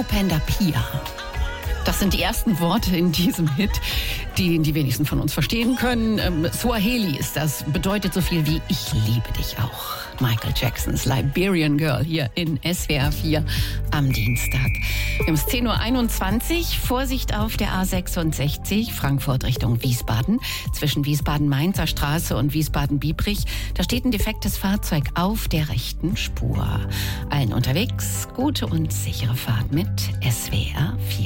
Panda Pia. Das sind die ersten Worte in diesem Hit, die die wenigsten von uns verstehen können. Swahili ist das, bedeutet so viel wie ich liebe dich auch. Michael Jacksons Liberian Girl hier in SWR 4 am Dienstag. Wir haben es 10.21 Uhr. Vorsicht auf der A66 Frankfurt Richtung Wiesbaden. Zwischen Wiesbaden-Mainzer Straße und Wiesbaden-Biebrich. Da steht ein defektes Fahrzeug auf der rechten Spur. Allen unterwegs gute und sichere Fahrt mit SWR 4.